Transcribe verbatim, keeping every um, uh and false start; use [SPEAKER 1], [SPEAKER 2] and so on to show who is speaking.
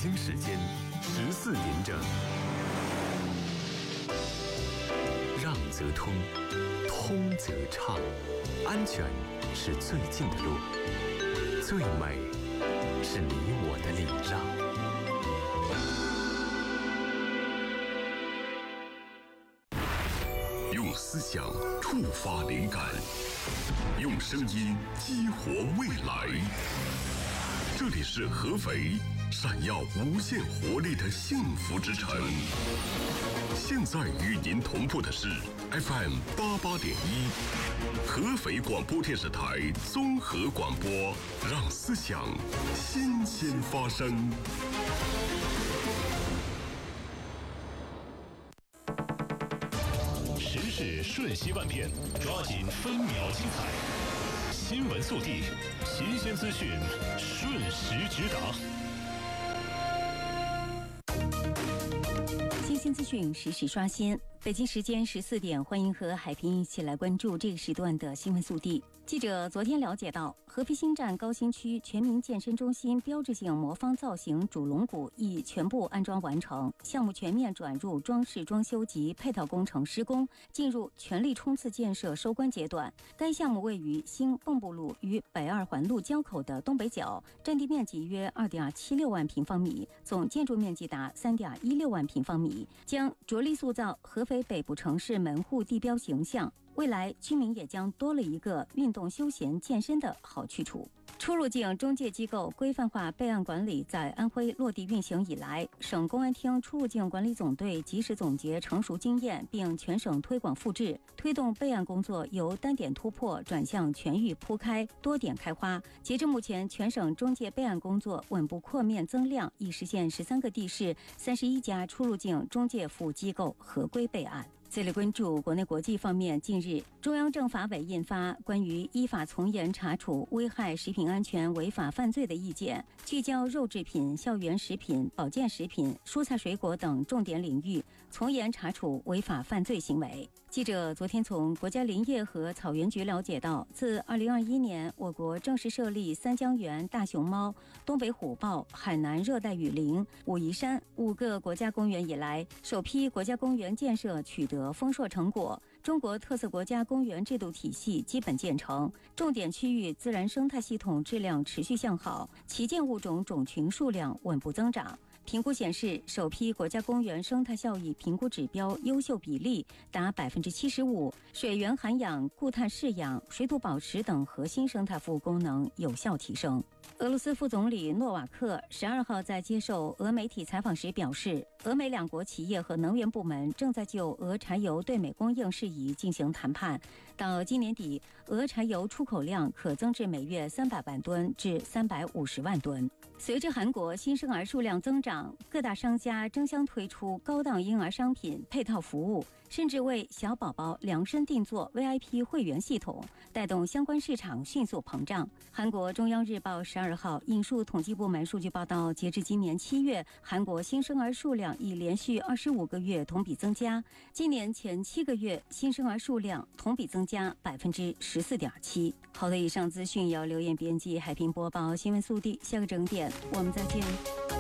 [SPEAKER 1] 京时间十四点整。让则通，通则畅，安全是最近的路，最美是你我的礼让。
[SPEAKER 2] 用思想触发灵感，用声音激活未来。这里是合肥闪耀无限活力的幸福之城。现在与您同步的是 F M 八八点一，合肥广播电视台综合广播，让思想新鲜发生。
[SPEAKER 3] 时事瞬息万变，抓紧分秒精彩。新闻速递，新鲜资讯，瞬时直达。
[SPEAKER 4] 新鲜资讯实时刷新。北京时间十四点，欢迎和海平一起来关注这个时段的新闻速递。记者昨天了解到，合肥新站高新区全民健身中心标志性魔方造型主龙骨已全部安装完成，项目全面转入装饰装修及配套工程施工，进入全力冲刺建设收官阶段。该项目位于新蚌埠路与北二环路交口的东北角，占地面积约二点七六万平方米，总建筑面积达三点一六万平方米，将着力塑造合肥北部城市门户地标形象。未来居民也将多了一个运动休闲健身的好去处。出入境中介机构规范化备案管理在安徽落地运行以来，省公安厅出入境管理总队及时总结成熟经验，并全省推广复制，推动备案工作由单点突破转向全域铺开、多点开花。截至目前，全省中介备案工作稳步扩面增量，已实现十三个地市、三十一家出入境中介服务机构合规备案。再来关注国内国际方面，近日，中央政法委印发关于依法从严查处危害食品安全违法犯罪的意见，聚焦肉制品、校园食品、保健食品、蔬菜水果等重点领域，从严查处违法犯罪行为。记者昨天从国家林业和草原局了解到，自二零二一年我国正式设立三江源大熊猫、东北虎豹、海南热带雨林、武夷山五个国家公园以来，首批国家公园建设取得丰硕成果，中国特色国家公园制度体系基本建成，重点区域自然生态系统质量持续向好，旗舰物种种群数量稳步增长。评估显示，首批国家公园生态效益评估指标优秀比例达百分之七十五，水源涵养、固碳饲养、水土保持等核心生态服务功能有效提升。俄罗斯副总理诺瓦克十二号在接受俄媒体采访时表示，俄美两国企业和能源部门正在就俄柴油对美供应事宜进行谈判，到今年底，俄柴油出口量可增至每月三百万吨至三百五十万吨。随着韩国新生儿数量增长，各大商家争相推出高档婴儿商品配套服务，甚至为小宝宝量身定做 V I P 会员系统，带动相关市场迅速膨胀。韩国中央日报十二号引述统计部门数据报道，截至今年七月，韩国新生儿数量已连续二十五个月同比增加，今年前七个月新生儿数量同比增加百分之十四点七。好的，以上资讯由刘艳编辑，海平播报。新闻速递，下个整点我们再见。